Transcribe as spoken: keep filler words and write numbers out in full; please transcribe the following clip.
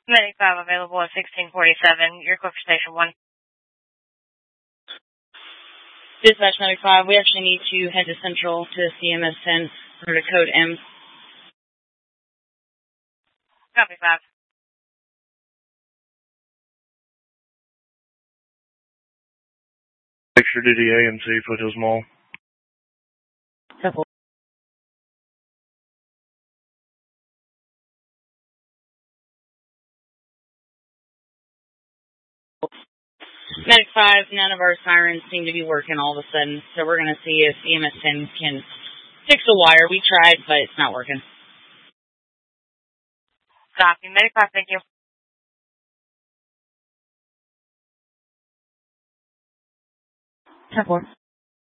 Medic five available at sixteen forty-seven. You're clear for station one. Dispatch Medic five, we actually need to head to Central to C M S ten under code M. Copy five. Extra duty A M C, Foothills Mall. Couple. Medic five, none of our sirens seem to be working all of a sudden, so we're going to see if E M S ten can fix a wire. We tried, but it's not working. Copy. Medic five, thank you. ten four.